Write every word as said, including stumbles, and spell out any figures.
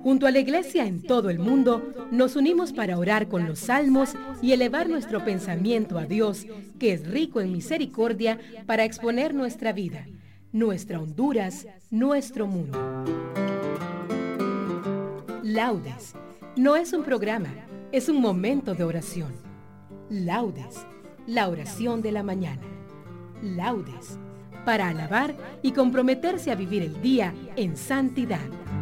Junto a la Iglesia en todo el mundo, nos unimos para orar con los salmos y elevar nuestro pensamiento a Dios, que es rico en misericordia, para exponer nuestra vida, nuestra Honduras, nuestro mundo. Laudes no es un programa, es un momento de oración. Laudes, la oración de la mañana. Laudes, para alabar y comprometerse a vivir el día en santidad.